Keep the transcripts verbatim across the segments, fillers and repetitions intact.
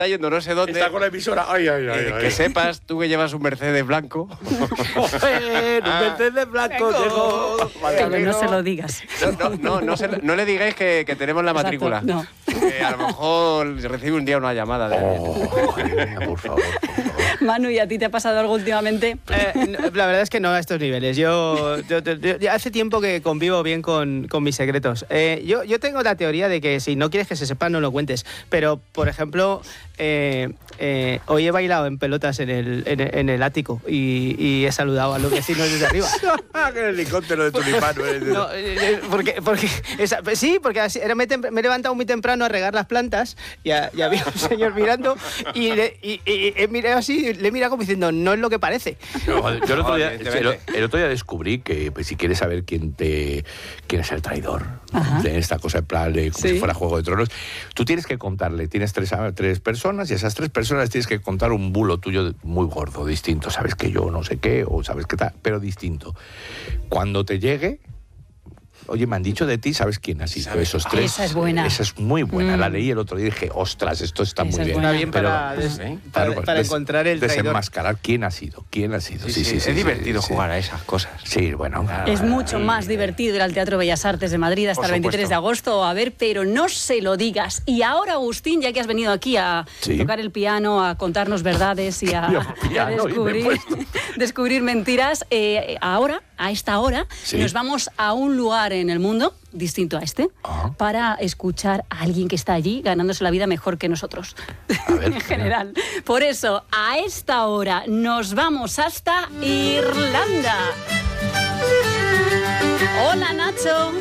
está yendo no sé dónde. Está con la emisora. Ay, ay, ay. Eh, ay. que sepas, tú que llevas un Mercedes blanco. Joder, un Mercedes blanco, tengo. Pero no se lo digas. No, no, no, no, se, no le digáis que, que tenemos la matrícula. Exacto, no. Que a lo mejor recibe un día una llamada de Oh, por favor, por favor. Manu, ¿y a ti te ha pasado algo últimamente? Eh, no, la verdad es que no a estos niveles. Yo, yo, yo- yo- ya hace tiempo que convivo bien con, con mis secretos. Eh, yo, yo tengo la teoría de que si no quieres que se sepa, no lo cuentes. Pero, por ejemplo, eh, eh, hoy he bailado en pelotas en el, en el, en el ático y, y he saludado a los vecinos desde arriba. Que el helicóptero de tulipano. eh. No, eh, eh, porque, porque esa- pues sí, porque así- era, me, tem- me he levantado muy temprano a regar las plantas y, a- y había un señor mirando y, le, y, y he mirado así, le he mirado como diciendo, no es lo que parece. No, yo el otro, día, Evidentemente. el, el otro día descubrí que pues, si quieres saber quién te quién es el traidor Ajá. de esta cosa en plan de como Sí. si fuera Juego de Tronos, tú tienes que contarle, tienes tres, tres personas y esas tres personas tienes que contar un bulo tuyo muy gordo, distinto, sabes que yo no sé qué o sabes qué tal, pero distinto. Cuando te llegue, oye, me han dicho de ti, ¿sabes quién ha sido? ¿Sabes? Esos Ah, tres. esa es buena. Esa es muy buena. Mm. La leí el otro día y dije, ostras, esto está Esa muy es bien. buena. Está bien Pero- para, des- ¿eh? para, Claro, para des- encontrar el traidor. Desenmascarar quién ha sido, quién ha sido. Sí, Sí, sí, sí, sí, es sí, divertido sí, jugar a esas cosas. Sí, bueno. Es mucho más divertido ir al Teatro Bellas Artes de Madrid hasta Por el veintitrés de supuesto. agosto a ver, pero no se lo digas. Y ahora, Agustín, ya que has venido aquí a Sí. tocar el piano, a contarnos verdades y a, Yo, y a piano, y me he descubrir, puesto. descubrir mentiras, eh, ahora, a esta hora, Sí. nos vamos a un lugar en el mundo distinto a este Ajá. para escuchar a alguien que está allí ganándose la vida mejor que nosotros. A ver, en general. Por eso, a esta hora nos vamos hasta Irlanda. Hola, Nacho.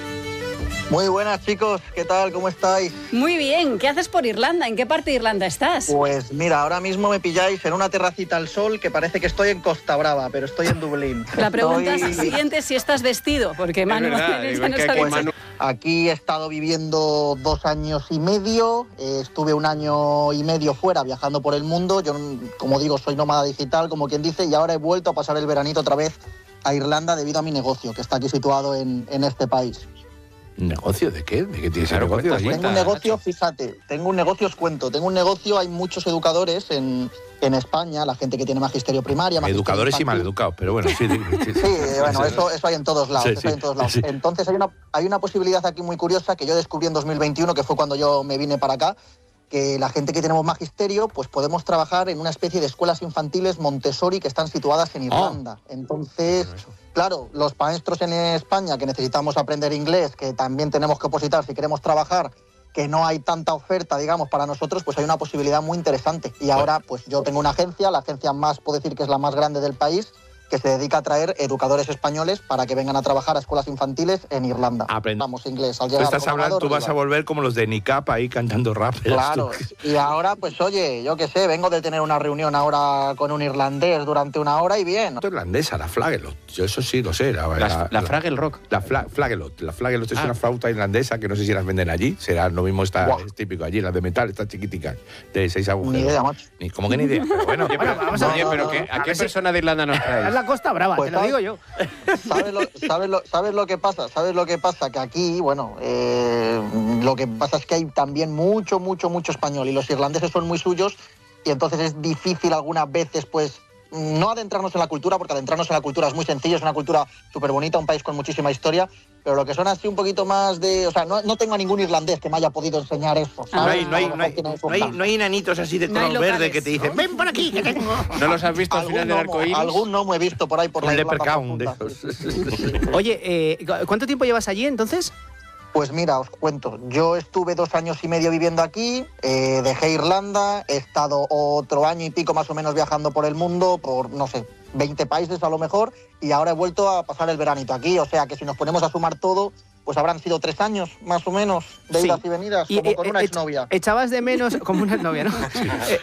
Muy buenas, chicos, ¿qué tal? ¿Cómo estáis? Muy bien, ¿qué haces por Irlanda? ¿En qué parte de Irlanda estás? Pues mira, ahora mismo me pilláis en una terracita al sol que parece que estoy en Costa Brava, pero estoy en Dublín. La pregunta Estoy- siguiente es si estás vestido, porque Manu verdad, ya igual nos que ha aquí dicho. Manu- Aquí he estado viviendo dos años y medio, eh, estuve un año y medio fuera viajando por el mundo, yo como digo soy nómada digital, como quien dice, y ahora he vuelto a pasar el veranito otra vez a Irlanda debido a mi negocio, que está aquí situado en, en este país. ¿Negocio de qué? ¿De qué tienes Claro, el negocio cuenta, allí? cuenta. Tengo un negocio, Nacho. fíjate, tengo un negocio, os cuento, tengo un negocio, hay muchos educadores en, en España, la gente que tiene magisterio primaria, magisterio Educadores y infantil. maleducados, pero bueno, sí. sí, sí. Sí, bueno, eso, eso hay en todos lados. Sí, eso hay en todos lados. sí. Entonces hay una, hay una posibilidad aquí muy curiosa que yo descubrí en dos mil veintiuno, que fue cuando yo me vine para acá, que la gente que tenemos magisterio, pues podemos trabajar en una especie de escuelas infantiles Montessori que están situadas en Irlanda. Entonces, claro, los maestros en España que necesitamos aprender inglés, que también tenemos que opositar si queremos trabajar, que no hay tanta oferta, digamos, para nosotros, pues hay una posibilidad muy interesante. Y ahora, pues yo tengo una agencia, la agencia más, puedo decir que es la más grande del país, que se dedica a traer educadores españoles para que vengan a trabajar a escuelas infantiles en Irlanda. Aprende. Vamos, inglés. Al Tú llegar estás como hablando, tú nadador, vas a volver como los de Nicap ahí cantando rap. verás tú. Claro, y ahora, pues oye, yo qué sé, vengo de tener una reunión ahora con un irlandés durante una hora y bien. Esto es irlandesa, la flagelot. Yo eso sí lo sé. La, La, la, la Fraggle Rock. La fla- flagelot. La flagelot es Ah. una flauta irlandesa que no sé si las venden allí. Será lo mismo, está, Buah. es típico allí. Las de metal están chiquiticas, de seis agujeros. Ni idea, macho. Ni, ¿Cómo que ni idea? Pero bueno, Oye, pero, Bueno, vamos a oye, ver. pero No, ¿qué- no, ¿a a qué ver si- persona de Irlanda nos Es traes? la Costa Brava, Pues te lo tal- digo yo. ¿Sabes lo, sabes, lo, ¿Sabes lo que pasa? ¿Sabes lo que pasa? Que aquí, bueno, eh, lo que pasa es que hay también mucho, mucho, mucho español y los irlandeses son muy suyos y entonces es difícil algunas veces, pues, no adentrarnos en la cultura, porque adentrarnos en la cultura es muy sencillo, es una cultura súper bonita, un país con muchísima historia, pero lo que son así un poquito más de... O sea, no, no tengo a ningún irlandés que me haya podido enseñar eso, Ah, no ¿sabes? hay, no, hay, A lo no, hay, mejor tienen su no, hay, plan. no hay enanitos así de No hay color verde locales, que te dicen, ¿no? ven por aquí, que tengo. ¿No los has visto al final del Algún arco iris? gnomo, algún gnomo he visto por ahí por Un la Irlanda leprechaun de profunda. esos. Oye, eh, ¿cu- ¿cuánto tiempo llevas allí entonces? Pues mira, os cuento. Yo estuve dos años y medio viviendo aquí, eh, dejé Irlanda, he estado otro año y pico más o menos viajando por el mundo, por, no sé, veinte países a lo mejor, y ahora he vuelto a pasar el veranito aquí. O sea que si nos ponemos a sumar todo, pues habrán sido tres años más o menos de Sí. idas y venidas, Y, como eh, con una eh, exnovia. Echabas de menos, como una novia, ¿no? Eh,